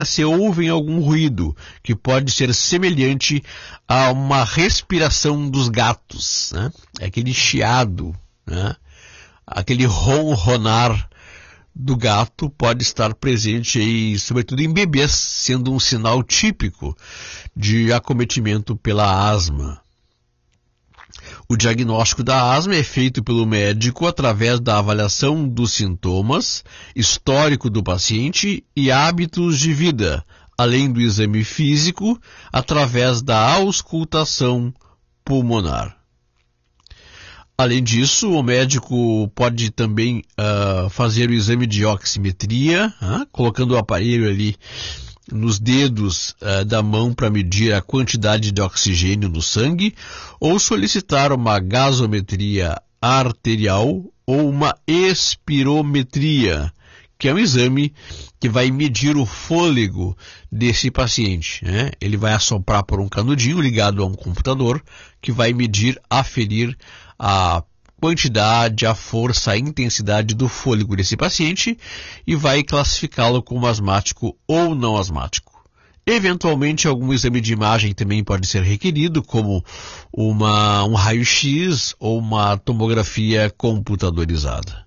se ouvem algum ruído, que pode ser semelhante a uma respiração dos gatos, né? Aquele chiado, né? Aquele ronronar do gato pode estar presente aí, sobretudo em bebês, sendo um sinal típico de acometimento pela asma. O diagnóstico da asma é feito pelo médico através da avaliação dos sintomas, histórico do paciente e hábitos de vida, além do exame físico, através da auscultação pulmonar. Além disso, o médico pode também fazer o exame de oximetria, colocando o aparelho ali nos dedos da mão para medir a quantidade de oxigênio no sangue, ou solicitar uma gasometria arterial ou uma espirometria, que é um exame que vai medir o fôlego desse paciente, né? Ele vai assoprar por um canudinho ligado a um computador que vai medir, aferir a quantidade, a força, a intensidade do fôlego desse paciente e vai classificá-lo como asmático ou não asmático. Eventualmente, algum exame de imagem também pode ser requerido, como um raio-x ou uma tomografia computadorizada.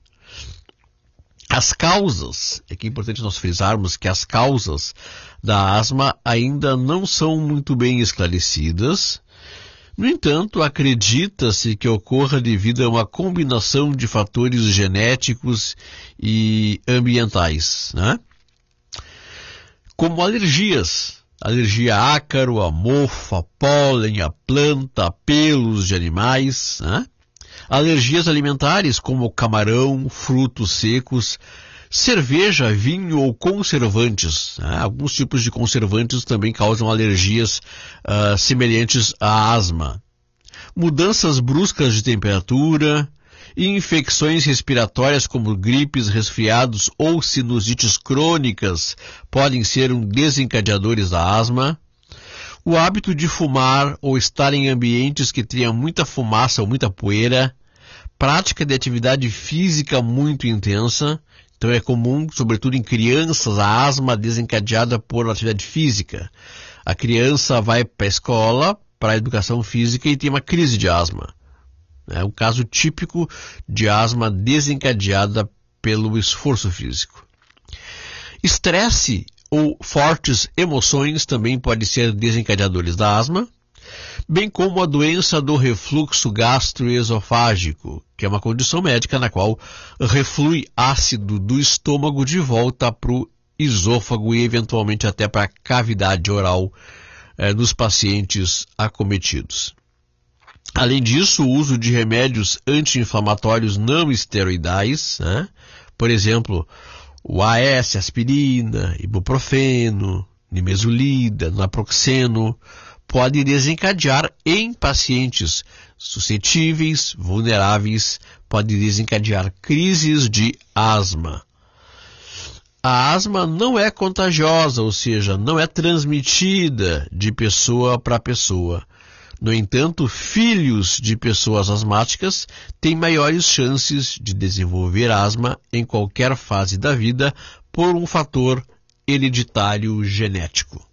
As causas, é que é importante nós frisarmos que as causas da asma ainda não são muito bem esclarecidas. No entanto, acredita-se que ocorra devido a uma combinação de fatores genéticos e ambientais, né? Como alergias, alergia a ácaro, a mofo, a pólen, a planta, a pelos de animais, né? Alergias alimentares como camarão, frutos secos, cerveja, vinho ou conservantes, né? Alguns tipos de conservantes também causam alergias semelhantes à asma. Mudanças bruscas de temperatura, infecções respiratórias como gripes, resfriados ou sinusites crônicas podem ser desencadeadores da asma. O hábito de fumar ou estar em ambientes que tenham muita fumaça ou muita poeira, prática de atividade física muito intensa. Então é comum, sobretudo em crianças, a asma desencadeada por atividade física. A criança vai para a escola, para a educação física e tem uma crise de asma. É um caso típico de asma desencadeada pelo esforço físico. Estresse ou fortes emoções também podem ser desencadeadores da asma, bem como a doença do refluxo gastroesofágico, que é uma condição médica na qual reflui ácido do estômago de volta para o esôfago e eventualmente até para a cavidade oral dos pacientes acometidos. Além disso, o uso de remédios anti-inflamatórios não esteroidais, né? Por exemplo, o AS, aspirina, ibuprofeno, nimesulida, naproxeno, pode desencadear em pacientes suscetíveis, vulneráveis, pode desencadear crises de asma. A asma não é contagiosa, ou seja, não é transmitida de pessoa para pessoa. No entanto, filhos de pessoas asmáticas têm maiores chances de desenvolver asma em qualquer fase da vida por um fator hereditário genético.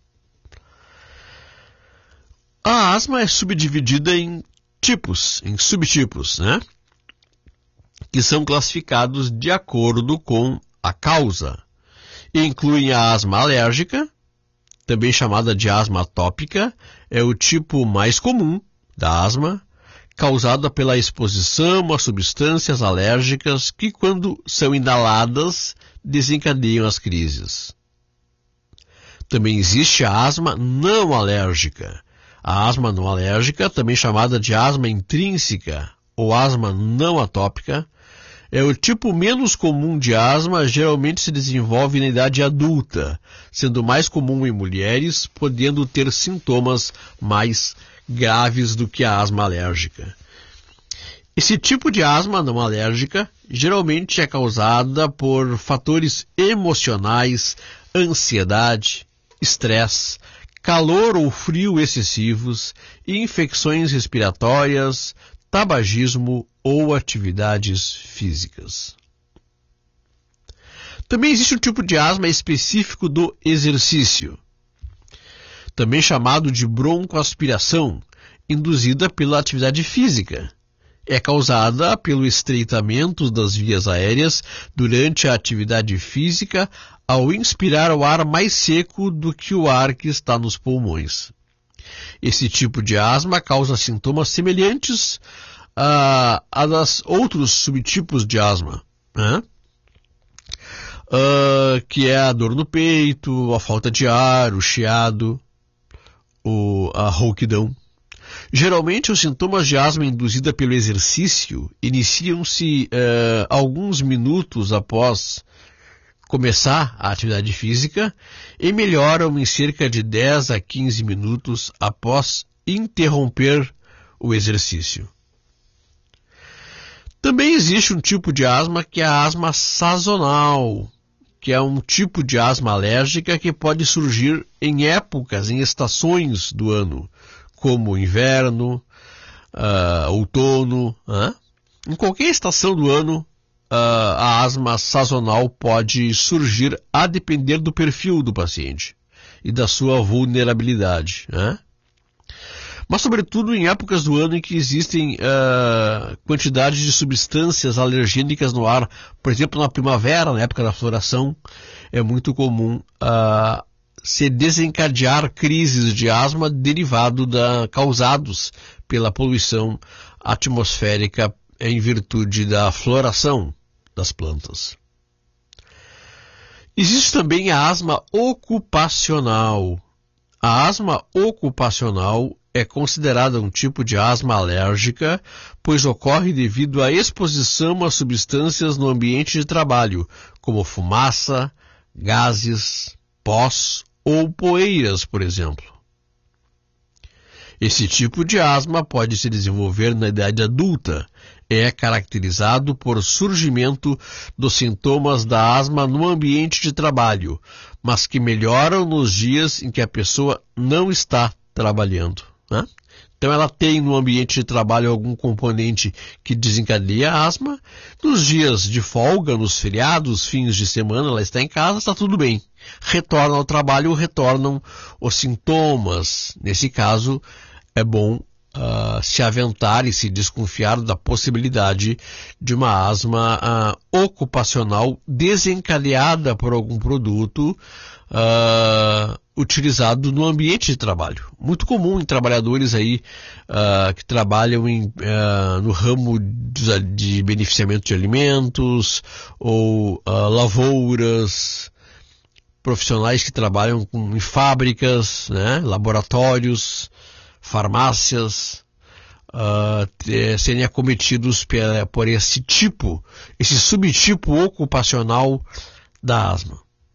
A asma é subdividida em subtipos, né? Que são classificados de acordo com a causa. E incluem a asma alérgica, também chamada de asma atópica, é o tipo mais comum da asma, causada pela exposição a substâncias alérgicas que, quando são inaladas, desencadeiam as crises. Também existe a asma não alérgica. A asma não alérgica, também chamada de asma intrínseca ou asma não atópica, é o tipo menos comum de asma, geralmente se desenvolve na idade adulta, sendo mais comum em mulheres, podendo ter sintomas mais graves do que a asma alérgica. Esse tipo de asma não alérgica geralmente é causada por fatores emocionais, ansiedade, estresse, calor ou frio excessivos, infecções respiratórias, tabagismo ou atividades físicas. Também existe um tipo de asma específico do exercício, também chamado de broncoaspiração, induzida pela atividade física. É causada pelo estreitamento das vias aéreas durante a atividade física ao inspirar o ar mais seco do que o ar que está nos pulmões. Esse tipo de asma causa sintomas semelhantes a dos outros subtipos de asma, né? Que é a dor no peito, a falta de ar, o chiado, a rouquidão. Geralmente, os sintomas de asma induzida pelo exercício iniciam-se alguns minutos após começar a atividade física e melhoram em cerca de 10 a 15 minutos após interromper o exercício. Também existe um tipo de asma que é a asma sazonal, que é um tipo de asma alérgica que pode surgir em épocas, em estações do ano, como inverno, outono. Em qualquer estação do ano, a asma sazonal pode surgir a depender do perfil do paciente e da sua vulnerabilidade, mas sobretudo em épocas do ano em que existem quantidades de substâncias alergênicas no ar. Por exemplo, na primavera, na época da floração, é muito comum se desencadear crises de asma causados pela poluição atmosférica em virtude da floração das plantas. Existe também a asma ocupacional. A asma ocupacional é considerada um tipo de asma alérgica, pois ocorre devido à exposição a substâncias no ambiente de trabalho, como fumaça, gases, pós ou poeiras, por exemplo. Esse tipo de asma pode se desenvolver na idade adulta. É caracterizado por surgimento dos sintomas da asma no ambiente de trabalho, mas que melhoram nos dias em que a pessoa não está trabalhando. Então ela tem no ambiente de trabalho algum componente que desencadeia a asma. Nos dias de folga, nos feriados, fins de semana, ela está em casa, está tudo bem. Retorna ao trabalho, retornam os sintomas. Nesse caso, é bom se aventar e se desconfiar da possibilidade de uma asma ocupacional desencadeada por algum produto utilizado no ambiente de trabalho. Muito comum em trabalhadores aí que trabalham no ramo de beneficiamento de alimentos ou lavouras, profissionais que trabalham em fábricas, laboratórios, farmácias, serem acometidos por esse subtipo ocupacional da asma.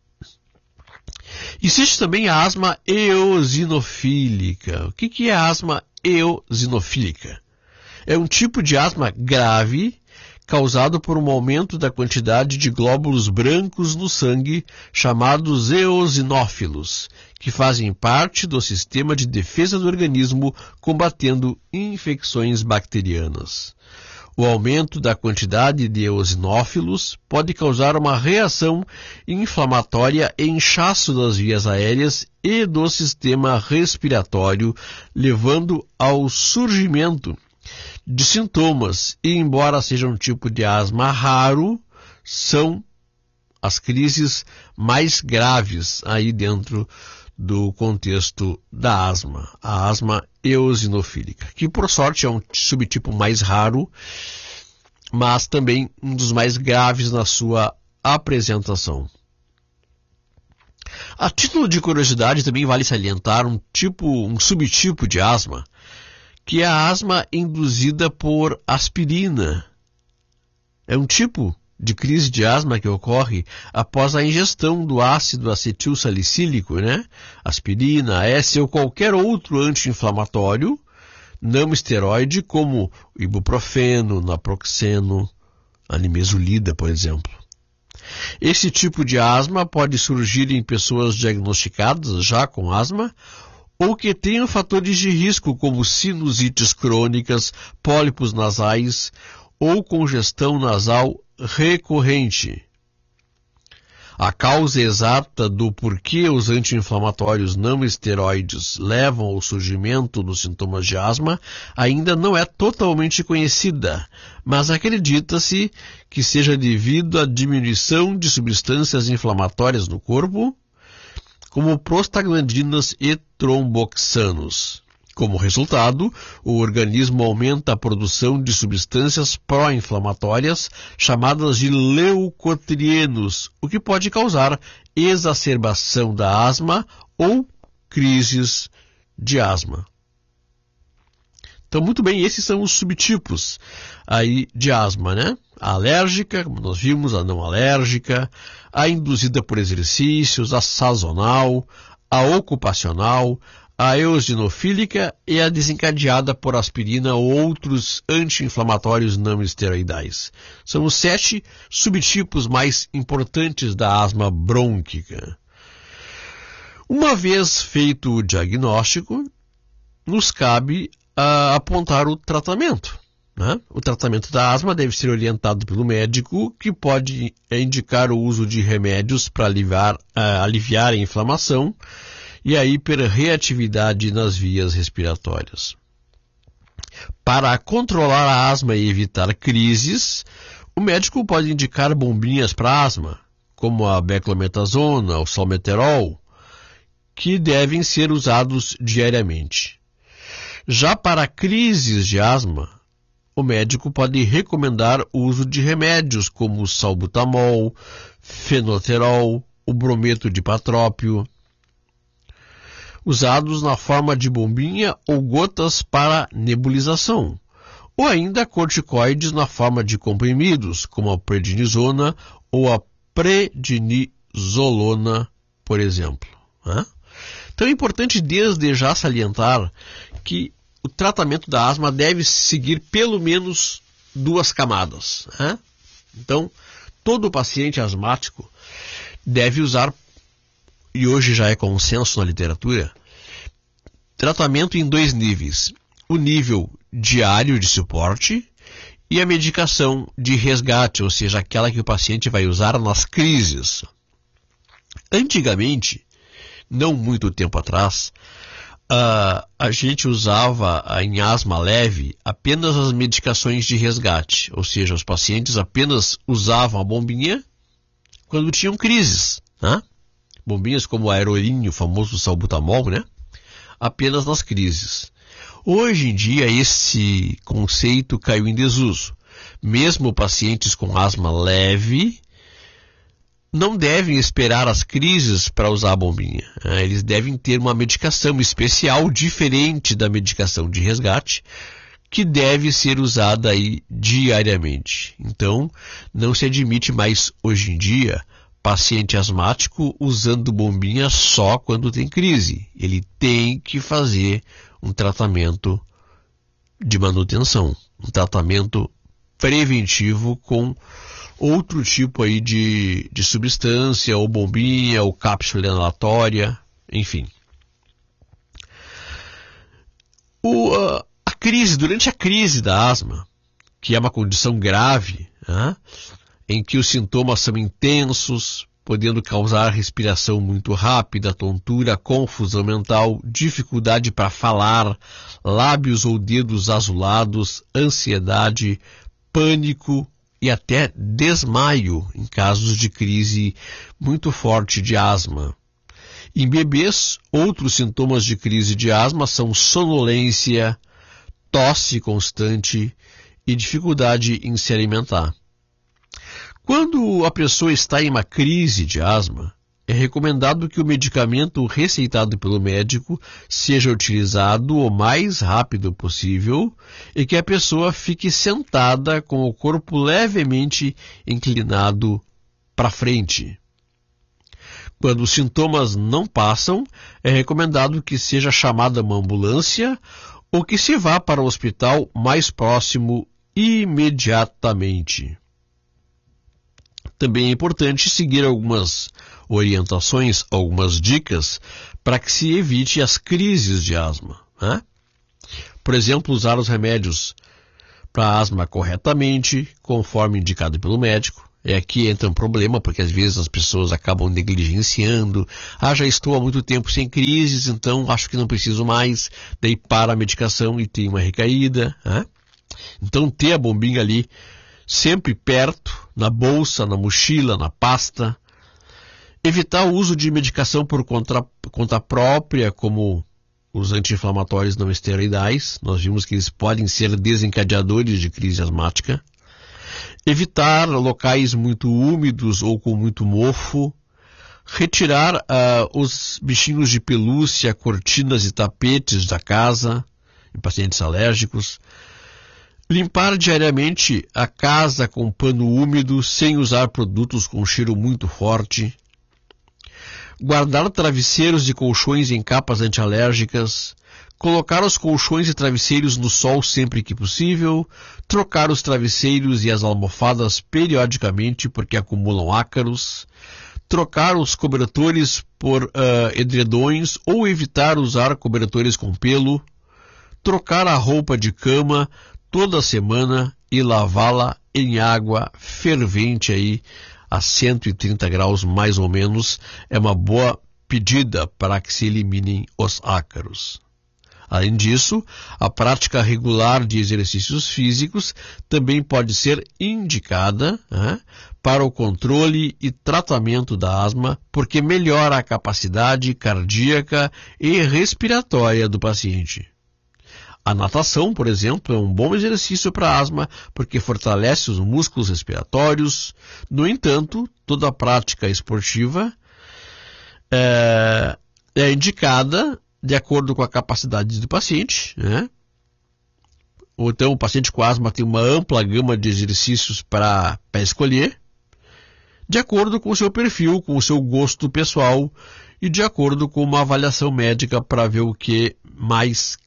Existe também a asma eosinofílica. O que é a asma eosinofílica? É um tipo de asma grave causado por um aumento da quantidade de glóbulos brancos no sangue, chamados eosinófilos, que fazem parte do sistema de defesa do organismo combatendo infecções bacterianas. O aumento da quantidade de eosinófilos pode causar uma reação inflamatória e inchaço das vias aéreas e do sistema respiratório, levando ao surgimento de sintomas, e embora seja um tipo de asma raro, são as crises mais graves aí dentro do contexto da asma, a asma eosinofílica, que por sorte é um subtipo mais raro, mas também um dos mais graves na sua apresentação. A título de curiosidade, também vale salientar um subtipo de asma, que é a asma induzida por aspirina. É um tipo de crise de asma que ocorre após a ingestão do ácido acetilsalicílico, aspirina, AS ou qualquer outro anti-inflamatório não esteroide, como ibuprofeno, naproxeno, a nimesulida, por exemplo. Esse tipo de asma pode surgir em pessoas diagnosticadas já com asma ou que tenham fatores de risco como sinusites crônicas, pólipos nasais ou congestão nasal recorrente. A causa exata do porquê os anti-inflamatórios não esteroides levam ao surgimento dos sintomas de asma ainda não é totalmente conhecida, mas acredita-se que seja devido à diminuição de substâncias inflamatórias no corpo, como prostaglandinas e tromboxanos. Como resultado, o organismo aumenta a produção de substâncias pró-inflamatórias chamadas de leucotrienos, o que pode causar exacerbação da asma ou crises de asma. Então, muito bem, esses são os subtipos aí de asma, né? A alérgica, como nós vimos, a não alérgica, a induzida por exercícios, a sazonal, a ocupacional, a eosinofílica e a desencadeada por aspirina ou outros anti-inflamatórios não esteroidais. São os 7 subtipos mais importantes da asma brônquica. Uma vez feito o diagnóstico, nos cabe apontar o tratamento, né? O tratamento da asma deve ser orientado pelo médico, que pode indicar o uso de remédios para aliviar a inflamação e a hiperreatividade nas vias respiratórias. Para controlar a asma e evitar crises, o médico pode indicar bombinhas para asma, como a beclometasona, o salmeterol, que devem ser usados diariamente. Já para crises de asma, o médico pode recomendar o uso de remédios como o salbutamol, fenoterol, o brometo de patrópio, usados na forma de bombinha ou gotas para nebulização, ou ainda corticoides na forma de comprimidos, como a prednisona ou a prednisolona, por exemplo, né? Então é importante desde já salientar que o tratamento da asma deve seguir pelo menos 2 camadas, né? Então, todo paciente asmático deve usar, e hoje já é consenso na literatura, tratamento em 2 níveis. O nível diário de suporte e a medicação de resgate, ou seja, aquela que o paciente vai usar nas crises. Antigamente, não muito tempo atrás, a gente usava em asma leve apenas as medicações de resgate, ou seja, os pacientes apenas usavam a bombinha quando tinham crises, né? Bombinhas como o aerolinho, o famoso salbutamol, né? Apenas nas crises. Hoje em dia, esse conceito caiu em desuso. Mesmo pacientes com asma leve não devem esperar as crises para usar a bombinha. Eles devem ter uma medicação especial diferente da medicação de resgate, que deve ser usada aí diariamente. Então, não se admite mais hoje em dia paciente asmático usando bombinha só quando tem crise. Ele tem que fazer um tratamento de manutenção, um tratamento preventivo com outro tipo aí de substância, ou bombinha, ou cápsula inalatória, enfim. Durante a crise da asma, que é uma condição grave, né, em que os sintomas são intensos, podendo causar respiração muito rápida, tontura, confusão mental, dificuldade para falar, lábios ou dedos azulados, ansiedade, pânico e até desmaio em casos de crise muito forte de asma. Em bebês, outros sintomas de crise de asma são sonolência, tosse constante e dificuldade em se alimentar. Quando a pessoa está em uma crise de asma, é recomendado que o medicamento receitado pelo médico seja utilizado o mais rápido possível e que a pessoa fique sentada com o corpo levemente inclinado para frente. Quando os sintomas não passam, é recomendado que seja chamada uma ambulância ou que se vá para o hospital mais próximo imediatamente. Também é importante seguir algumas orientações, algumas dicas para que se evite as crises de asma, né? Por exemplo, usar os remédios para asma corretamente, conforme indicado pelo médico. Aqui entra um problema, porque às vezes as pessoas acabam negligenciando. Já estou há muito tempo sem crises, então acho que não preciso mais. Daí para a medicação e tem uma recaída. Então ter a bombinha ali sempre perto, na bolsa, na mochila, na pasta. Evitar o uso de medicação por conta própria, como os anti-inflamatórios não esteroidais. Nós vimos que eles podem ser desencadeadores de crise asmática. Evitar locais muito úmidos ou com muito mofo. Retirar os bichinhos de pelúcia, cortinas e tapetes da casa, em pacientes alérgicos. Limpar diariamente a casa com pano úmido, sem usar produtos com cheiro muito forte. Guardar travesseiros e colchões em capas antialérgicas. Colocar os colchões e travesseiros no sol sempre que possível. Trocar os travesseiros e as almofadas periodicamente porque acumulam ácaros. Trocar os cobertores por edredões ou evitar usar cobertores com pelo. Trocar a roupa de cama toda semana e lavá-la em água fervente aí a 130 graus mais ou menos, é uma boa pedida para que se eliminem os ácaros. Além disso, a prática regular de exercícios físicos também pode ser indicada para o controle e tratamento da asma, porque melhora a capacidade cardíaca e respiratória do paciente. A natação, por exemplo, é um bom exercício para asma porque fortalece os músculos respiratórios. No entanto, toda prática esportiva é indicada de acordo com a capacidade do paciente, Ou então o paciente com asma tem uma ampla gama de exercícios para escolher, de acordo com o seu perfil, com o seu gosto pessoal e de acordo com uma avaliação médica para ver o que mais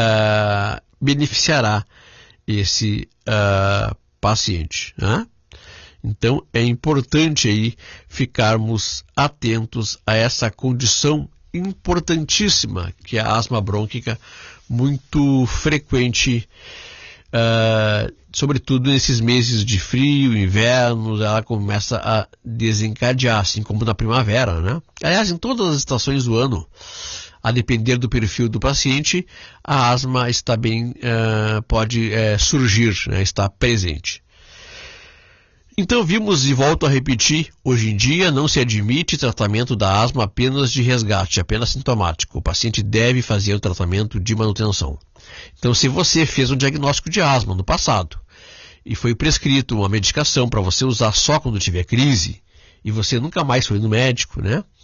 beneficiará esse paciente. Então é importante aí ficarmos atentos a essa condição importantíssima que é a asma brônquica, muito frequente, sobretudo nesses meses de frio, inverno, ela começa a desencadear, assim como na primavera, Aliás, em todas as estações do ano, a depender do perfil do paciente, a asma está pode surgir, está presente. Então vimos e volto a repetir, hoje em dia não se admite tratamento da asma apenas de resgate, apenas sintomático. O paciente deve fazer o tratamento de manutenção. Então se você fez um diagnóstico de asma no passado e foi prescrito uma medicação para você usar só quando tiver crise e você nunca mais foi no médico,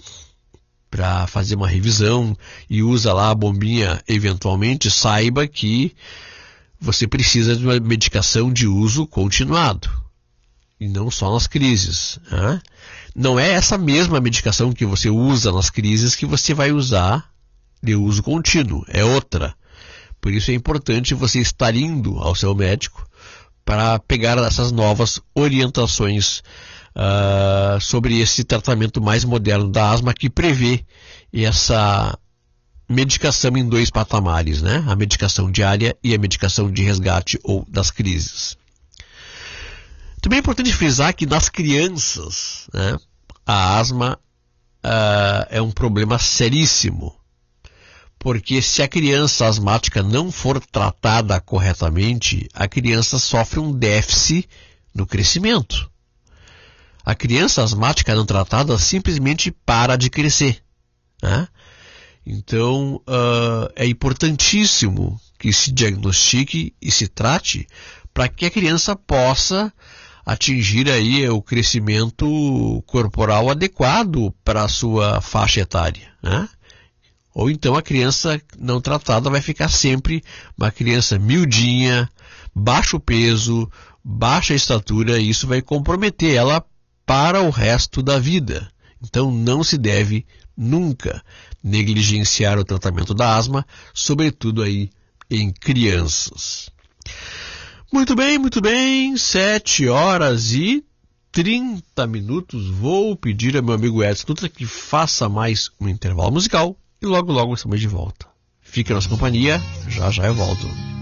para fazer uma revisão e usa lá a bombinha eventualmente, saiba que você precisa de uma medicação de uso continuado e não só nas crises. Não é essa mesma medicação que você usa nas crises que você vai usar de uso contínuo, é outra. Por isso é importante você estar indo ao seu médico para pegar essas novas orientações sobre esse tratamento mais moderno da asma que prevê essa medicação em 2 patamares, a medicação diária e a medicação de resgate ou das crises. Também é importante frisar que nas crianças, a asma é um problema seríssimo, porque se a criança asmática não for tratada corretamente, a criança sofre um déficit no crescimento. A criança asmática não tratada simplesmente para de crescer. Então, é importantíssimo que se diagnostique e se trate para que a criança possa atingir aí o crescimento corporal adequado para a sua faixa etária. Ou então a criança não tratada vai ficar sempre uma criança miudinha, baixo peso, baixa estatura, e isso vai comprometer ela para o resto da vida. Então não se deve nunca negligenciar o tratamento da asma, sobretudo aí em crianças. Muito bem, 7h30. Vou pedir ao meu amigo Edson Dutra que faça mais um intervalo musical e logo estamos de volta. Fique na nossa companhia, já eu volto.